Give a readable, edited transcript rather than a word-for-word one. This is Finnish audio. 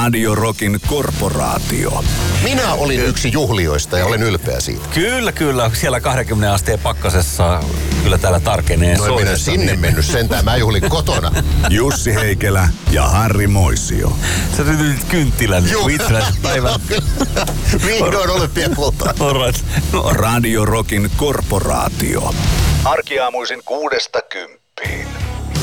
Radio Rockin korporaatio. Minä olin yksi juhlijoista ja olen ylpeä siitä. Kyllä. Siellä 20 asteen pakkasessa kyllä täällä tarkenee. No en minä sinne mennyt sentään, mä juhlin kotona. Jussi Heikelä ja Harri Moisio. Sä sytytit kynttilän itsenäisen päivän. Vihdoin olympiakultaa. Radio Rockin korporaatio. Arkiaamuisin 6–10.